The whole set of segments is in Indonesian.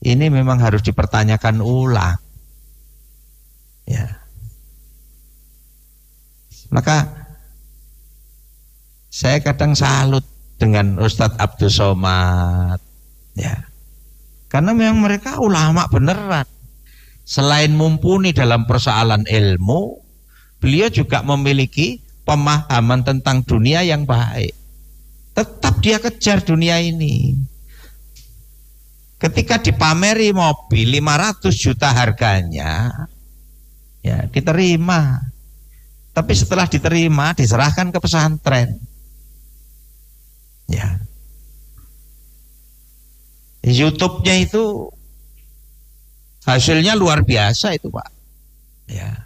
ini memang harus dipertanyakan ulang. Ya. Maka saya kadang salut dengan Ustadz Abdul Somad, ya, karena memang mereka ulama beneran. Selain mumpuni dalam persoalan ilmu, beliau juga memiliki pemahaman tentang dunia yang baik. Tetap dia kejar dunia ini. Ketika dipameri mobil 500 juta harganya, ya diterima. Tapi setelah diterima, diserahkan ke pesantren. Ya. YouTube-nya itu hasilnya luar biasa itu, Pak. Ya.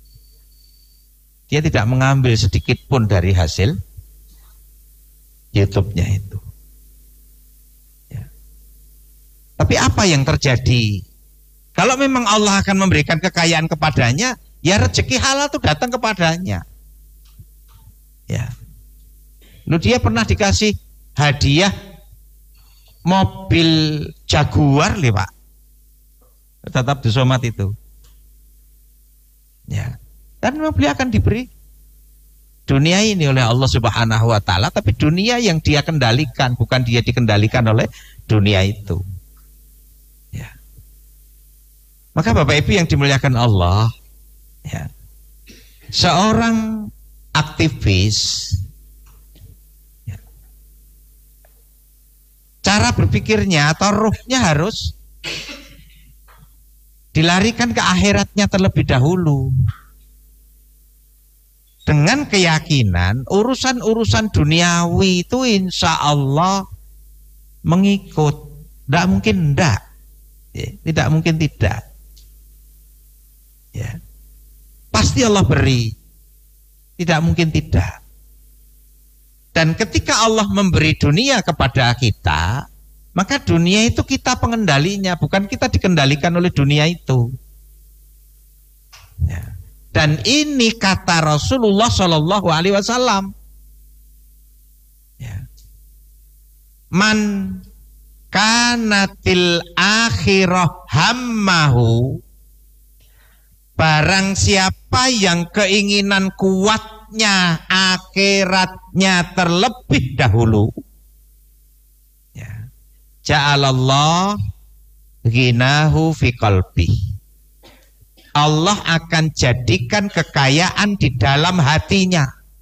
Dia tidak mengambil sedikit pun dari hasil YouTube-nya itu. Ya. Tapi apa yang terjadi? Kalau memang Allah akan memberikan kekayaan kepadanya, ya rezeki halal itu datang kepadanya. Ya. Lalu dia pernah dikasih hadiah mobil Jaguar, Pak. Tetap disomat itu. Ya. Dan memang beliau akan diberi dunia ini oleh Allah Subhanahu wa taala, tapi dunia yang dia kendalikan, bukan dia dikendalikan oleh dunia itu. Ya. Maka Bapak Ibu yang dimuliakan Allah, ya. Seorang aktivis, ya, cara berpikirnya atau ruhnya harus dilarikan ke akhiratnya terlebih dahulu. Dengan keyakinan urusan-urusan duniawi itu insya Allah mengikut. Tidak mungkin tidak. Ya, tidak mungkin tidak. Ya. Pasti Allah beri. Tidak mungkin tidak. Dan ketika Allah memberi dunia kepada kita, maka dunia itu kita pengendalinya, bukan kita dikendalikan oleh dunia itu. Ya. Dan ini kata Rasulullah Shallallahu Alaihi Wasallam. Ya. Man kanatil akhirah hammahu, barang siapa yang keinginan kuatnya akhiratnya terlebih dahulu, ya, ja'alallah ghinahu fi qalbi, Allah akan jadikan kekayaan di dalam hatinya.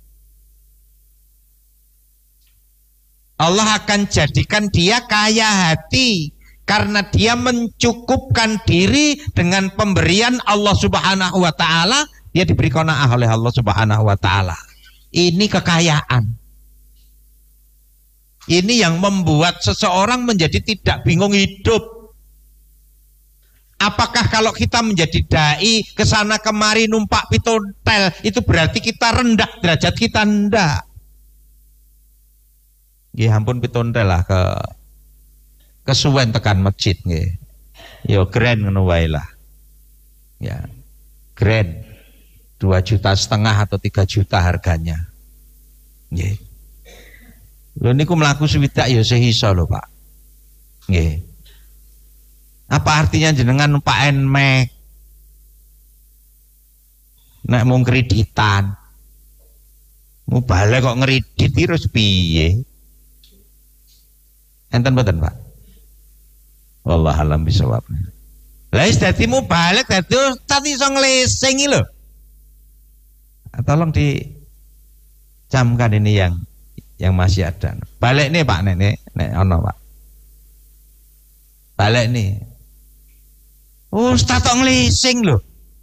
Allah akan jadikan dia kaya hati karena dia mencukupkan diri dengan pemberian Allah Subhanahu wa taala. Dia diberi qanaah oleh Allah Subhanahu wa taala. Ini kekayaan. Ini yang membuat seseorang menjadi tidak bingung hidup. Apakah kalau kita menjadi dai kesana kemari numpak pitontel itu berarti kita rendah derajat kita? Enggak. Ya ampun pitontel lah kesuwen tekan masjid nggih. Ya grand ngono wae lah. Ya. Grand 2,5 juta atau 3 juta harganya. Nggih. Lho niku mlaku swidak ya sehisa lho, Pak. Nggih. Apa artinya jenengan numpak Nmax? Nek mau kreditan. Mau balik kok ngeridit terus piye? Enten mboten, Pak? Wallah alam bisawab. Lah wis dadi mau balik dadi ustaz iso nglesing iki lho. Tolong dicamkan ini yang masih ada. Balik nih Pak, nek ono Pak. Balik nih. Ustaz tok ngelising loh.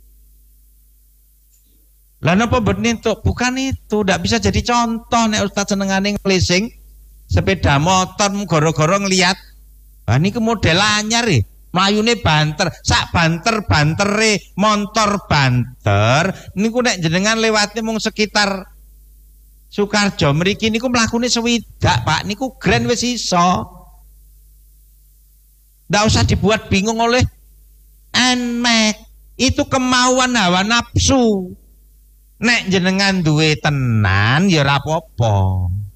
Lah napa benih tuh? Bukan itu, ndak bisa jadi contoh nek Ustaz senengane ngelising sepeda motor goro-goro ngelihat. Wah niku model anyar e. Mlayune banter, sak banter-bantere motor banter niku nek jenengan lewatnya mung sekitar Sukarjo mriki niku mlakune swidak, Pak. Niku grand wis iso. Ndak usah dibuat bingung oleh Nmax. Itu kemauan hawa nafsu. Nek jenengan duwe tenan ya ora apa-apa.